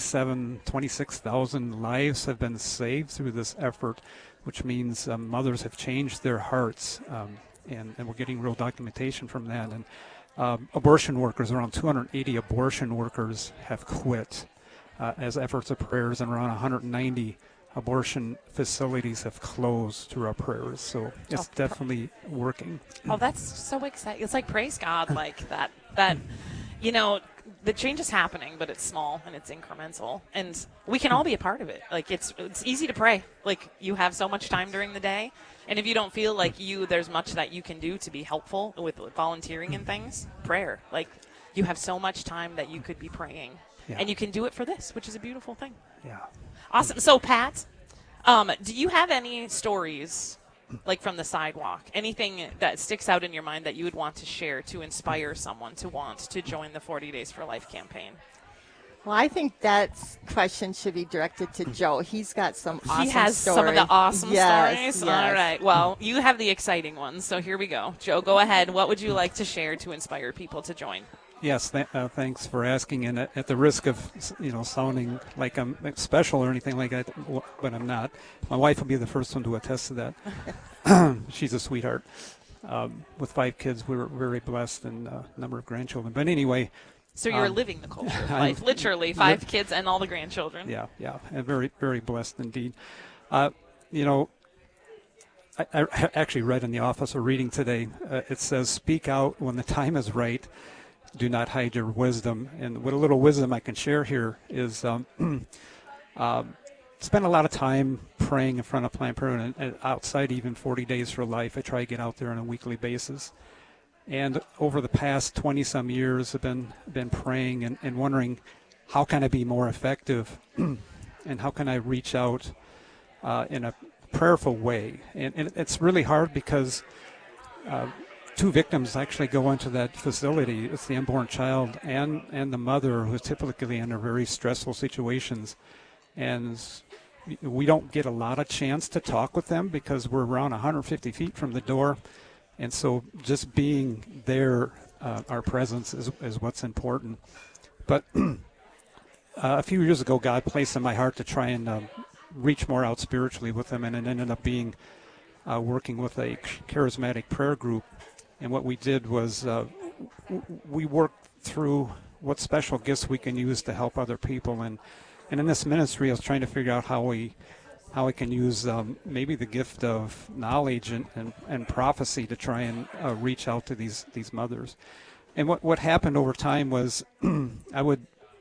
26,000 lives have been saved through this effort, which means mothers have changed their hearts, and we're getting real documentation from that. And abortion workers, around 280 abortion workers have quit as efforts of prayers, and around 190 abortion facilities have closed through our prayers. So it's definitely working. Oh, that's so exciting. It's like, praise God, like that, you know, the change is happening, but it's small and it's incremental, and we can all be a part of it. Like, it's easy to pray. Like, you have so much time during the day, and if you don't feel like there's much that you can do to be helpful with volunteering and things, prayer. Like, you have so much time that you could be praying, and you can do it for this, which is a beautiful thing. Yeah. Awesome. So, Pat, do you have any stories, like from the sidewalk, anything that sticks out in your mind that you would want to share to inspire someone to want to join the 40 Days for Life campaign? Well, I think that question should be directed to Joe. He's got some awesome stories. He has some of the awesome stories? Yes. All right. Well, you have the exciting ones, so here we go. Joe, go ahead. What would you like to share to inspire people to join? Yes, thanks for asking. And at the risk of sounding like I'm special or anything like that, but I'm not. My wife will be the first one to attest to that. She's a sweetheart. With 5 kids, we're very blessed, and a number of grandchildren. But anyway. So you're living the culture of life, literally 5 kids and all the grandchildren. Yeah, and very, very blessed indeed. I actually read in the office a reading today. It says, "Speak out when the time is right. Do not hide your wisdom." And what a little wisdom I can share here is spend a lot of time praying in front of Planned Parenthood and outside even 40 Days for Life. I try to get out there on a weekly basis. And over the past 20-some years, I've been praying and wondering, how can I be more effective and how can I reach out in a prayerful way? And it's really hard because 2 victims actually go into that facility. It's the unborn child and the mother, who's typically under very stressful situations. And we don't get a lot of chance to talk with them because we're around 150 feet from the door. And so just being there, our presence is what's important. But a few years ago, God placed in my heart to try and reach more out spiritually with them, and it ended up being working with a charismatic prayer group. And what we did was we worked through what special gifts we can use to help other people. And in this ministry, I was trying to figure out how we can use maybe the gift of knowledge and prophecy to try and reach out to these mothers. And what happened over time was I would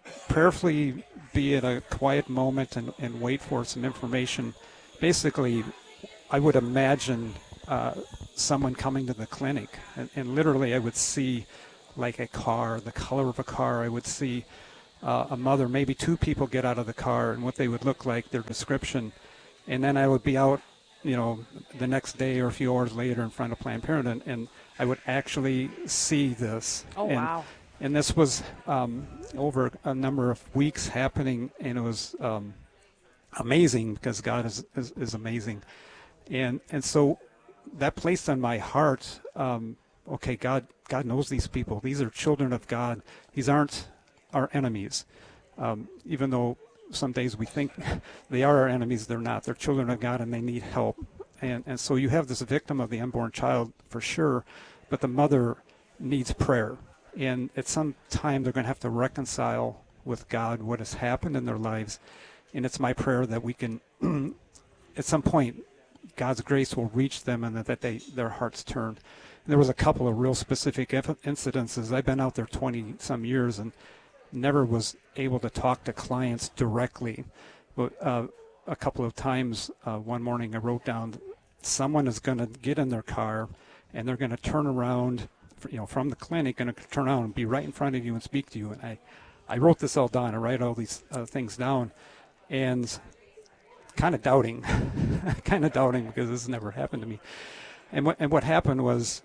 prayerfully be at a quiet moment and wait for some information. Basically, I would imagine someone coming to the clinic, and literally I would see like a car, the color of a car. I would see a mother, maybe two people get out of the car and what they would look like, their description. And then I would be out, the next day or a few hours later in front of Planned Parenthood, and I would actually see this. Oh, wow. And this was over a number of weeks happening, and it was amazing because God is amazing. And so that placed on my heart, okay, God knows these people. These are children of God. These aren't our enemies. Even though some days we think they are our enemies, they're not. They're children of God, and they need help. And so you have this victim of the unborn child for sure, but the mother needs prayer. And at some time they're going to have to reconcile with God what has happened in their lives. And it's my prayer that we can, at some point, God's grace will reach them and that their hearts turn. And there was a couple of real specific incidences. I've been out there 20-some years and never was able to talk to clients directly. But a couple of times, one morning I wrote down, someone is going to get in their car and they're going to turn around, from the clinic, going to turn around and be right in front of you and speak to you. And I wrote this all down. I write all these things down, and kind of doubting because this has never happened to me. And what happened was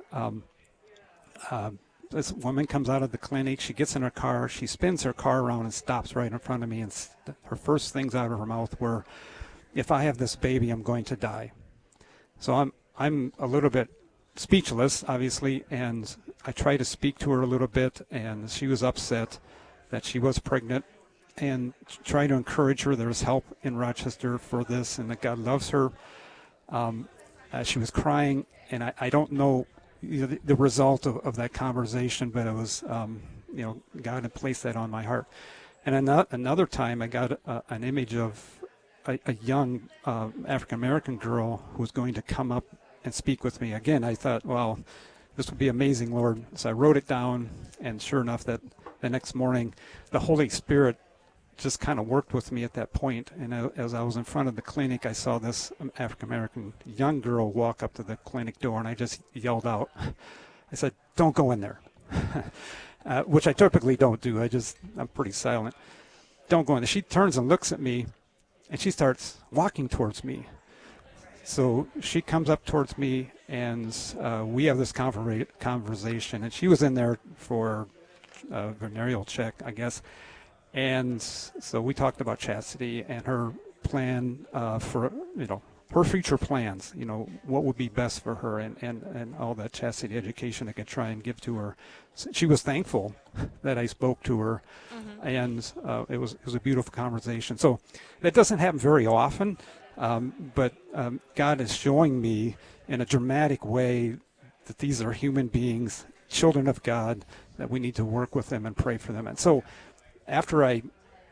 this woman comes out of the clinic. She gets in her car. She spins her car around and stops right in front of me. And her first things out of her mouth were, "If I have this baby, I'm going to die." So I'm a little bit speechless, obviously, and I tried to speak to her a little bit, and she was upset that she was pregnant, and try to encourage her. There's help in Rochester for this, and that God loves her. She was crying, and I don't know the result of that conversation, but it was, God had placed that on my heart. And another time I got an image of a young African-American girl who was going to come up and speak with me. Again, I thought, well, this would be amazing, Lord. So I wrote it down, and sure enough, that the next morning, the Holy Spirit just kind of worked with me at that point. And as I was in front of the clinic, I saw this African-American young girl walk up to the clinic door, and I just yelled out. I said, "Don't go in there," which I typically don't do. I'm pretty silent. "Don't go in there." She turns and looks at me, and she starts walking towards me. So she comes up towards me, and we have this conversation. And she was in there for a venereal check, I guess. And so we talked about chastity and her plan for, her future plans, what would be best for her and all that chastity education I could try and give to her. So she was thankful that I spoke to her, and it was a beautiful conversation. So that doesn't happen very often. But God is showing me in a dramatic way that these are human beings, children of God, that we need to work with them and pray for them. And so after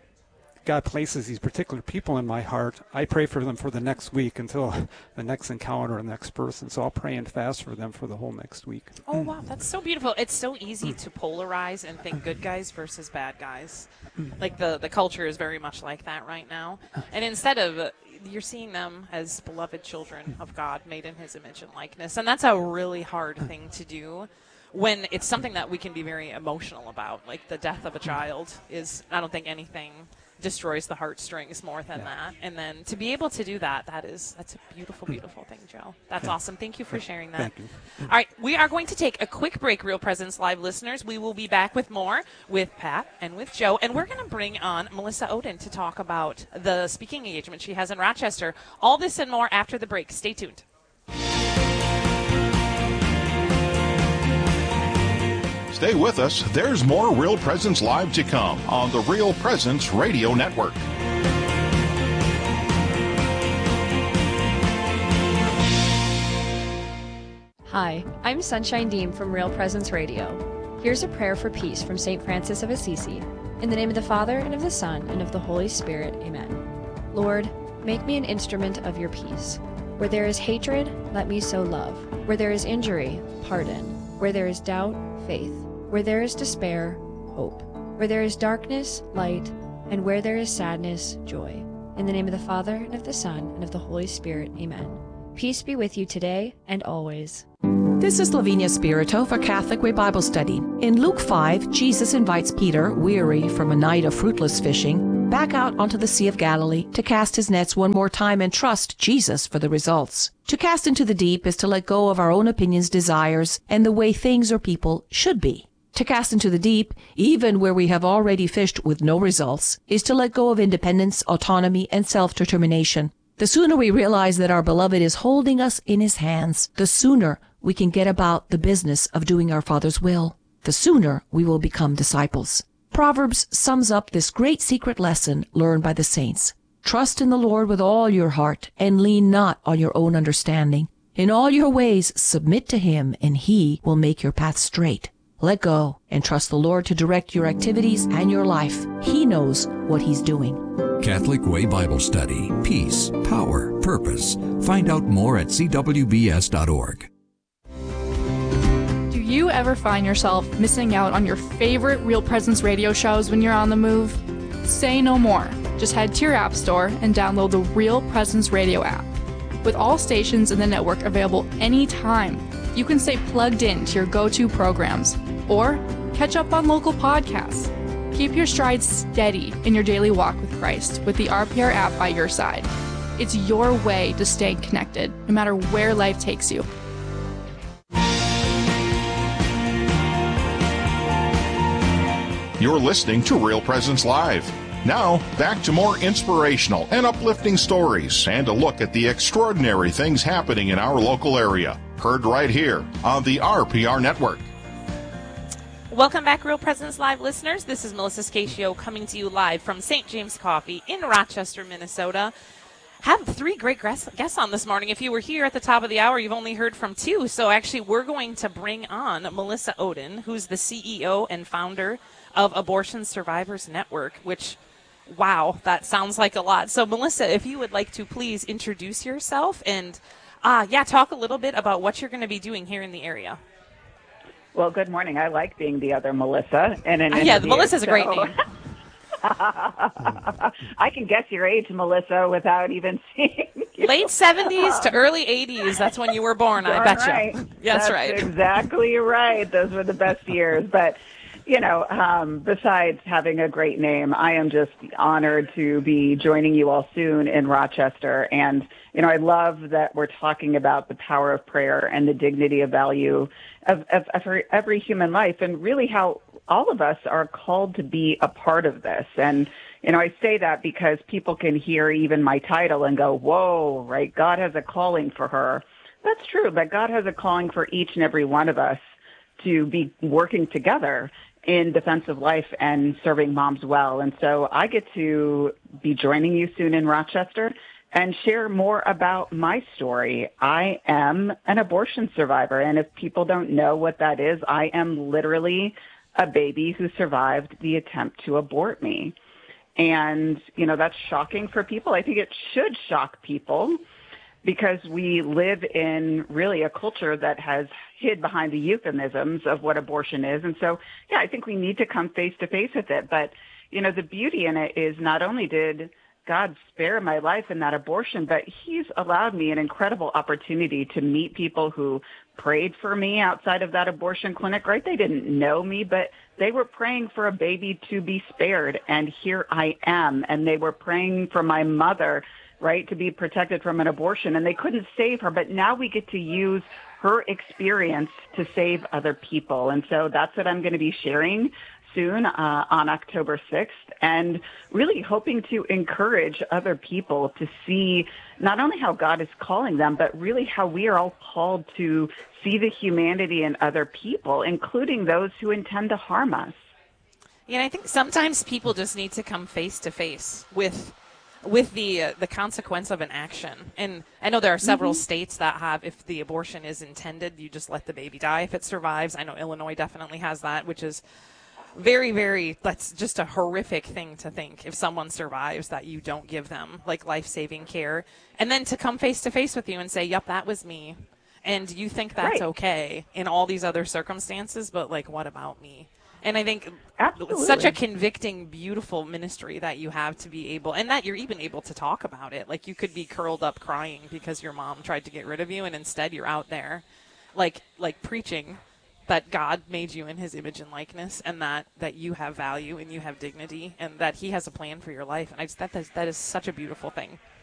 God places these particular people in my heart, I pray for them for the next week until the next encounter and the next person. So I'll pray and fast for them for the whole next week. Oh, wow. That's so beautiful. It's so easy to polarize and think good guys versus bad guys. Like the culture is very much like that right now. And instead of, you're seeing them as beloved children of God made in his image and likeness. And that's a really hard thing to do when it's something that we can be very emotional about. Like the death of a child is, I don't think anything destroys the heartstrings more than that. And then to be able to do that's a beautiful, beautiful thing, Joe. That's awesome. Thank you for sharing that. Thank you. All right, we are going to take a quick break, Real Presence Live listeners. We will be back with more with Pat and with Joe, and we're going to bring on Melissa Oden to talk about the speaking engagement she has in Rochester. All this and more after the break. Stay tuned. Stay with us. There's more Real Presence Live to come on the Real Presence Radio Network. Hi, I'm Sunshine Dean from Real Presence Radio. Here's a prayer for peace from St. Francis of Assisi. In the name of the Father, and of the Son, and of the Holy Spirit. Amen. Lord, make me an instrument of your peace. Where there is hatred, let me sow love. Where there is injury, pardon. Where there is doubt, faith. Where there is despair, hope. Where there is darkness, light, and where there is sadness, joy. In the name of the Father, and of the Son, and of the Holy Spirit. Amen. Peace be with you today and always. This is Lavinia Spirito for Catholic Way Bible Study. In Luke 5, Jesus invites Peter, weary from a night of fruitless fishing, back out onto the Sea of Galilee to cast his nets one more time and trust Jesus for the results. To cast into the deep is to let go of our own opinions, desires, and the way things or people should be. To cast into the deep, even where we have already fished with no results, is to let go of independence, autonomy, and self-determination. The sooner we realize that our beloved is holding us in his hands, the sooner we can get about the business of doing our Father's will. The sooner we will become disciples. Proverbs sums up this great secret lesson learned by the saints. Trust in the Lord with all your heart, and lean not on your own understanding. In all your ways submit to him, and he will make your path straight. Let go and trust the Lord to direct your activities and your life. He knows what he's doing. Catholic Way Bible Study. Peace, power, purpose. Find out more at cwbs.org. Do you ever find yourself missing out on your favorite Real Presence radio shows when you're on the move? Say no more. Just head to your app store and download the Real Presence radio app. With all stations in the network available anytime, you can stay plugged in to your go-to programs or catch up on local podcasts. Keep your stride steady in your daily walk with Christ with the RPR app by your side. It's your way to stay connected, no matter where life takes you. You're listening to Real Presence Live. Now, back to more inspirational and uplifting stories and a look at the extraordinary things happening in our local area. Heard right here on the RPR Network. Welcome back, Real Presence Live listeners. This is Melissa Scatio coming to you live from St. James Coffee in Rochester, Minnesota. Have 3 great guests on this morning. If you were here at the top of the hour, you've only heard from 2. So actually, we're going to bring on Melissa Ohden, who's the CEO and founder of Abortion Survivors Network, which, wow, that sounds like a lot. So Melissa, if you would like to please introduce yourself and talk a little bit about what you're going to be doing here in the area. Well, good morning. I like being the other Melissa. Melissa's a great name. I can guess your age, Melissa, without even seeing you. Late 70s to early 80s. That's when you were born, I bet right. you. That's right. Exactly right. Those were the best years. But, besides having a great name, I am just honored to be joining you all soon in Rochester. And, I love that we're talking about the power of prayer and the dignity of value of every human life, and really how all of us are called to be a part of this. And, I say that because people can hear even my title and go, whoa, right? God has a calling for her. That's true, but God has a calling for each and every one of us to be working together in defense of life and serving moms well. And so I get to be joining you soon in Rochester and share more about my story. I am an abortion survivor, and if people don't know what that is, I am literally a baby who survived the attempt to abort me. And, that's shocking for people. I think it should shock people because we live in really a culture that has hid behind the euphemisms of what abortion is. And so, I think we need to come face to face with it. But, the beauty in it is not only did God spare my life in that abortion, but he's allowed me an incredible opportunity to meet people who prayed for me outside of that abortion clinic, right? They didn't know me, but they were praying for a baby to be spared. And here I am. And they were praying for my mother, right, to be protected from an abortion. And they couldn't save her, but now we get to use her experience to save other people. And so that's what I'm going to be sharing soon on October 6th, and really hoping to encourage other people to see not only how God is calling them, but really how we are all called to see the humanity in other people, including those who intend to harm us. Yeah, I think sometimes people just need to come face to face with the consequence of an action. And I know there are several states that have, if the abortion is intended, you just let the baby die if it survives. I know Illinois definitely has that, which is very, very, that's just a horrific thing to think. If someone survives, that you don't give them like life-saving care, and then to come face to face with you and say, yep, that was me. And you think that's okay in all these other circumstances, but like, what about me? And I think Absolutely. it's such a convicting, beautiful ministry that you have to be able, and that you're even able to talk about it. Like, you could be curled up crying because your mom tried to get rid of you, and instead you're out there, like preaching that God made you in his image and likeness, and that you have value and you have dignity, and that he has a plan for your life. And that is such a beautiful thing.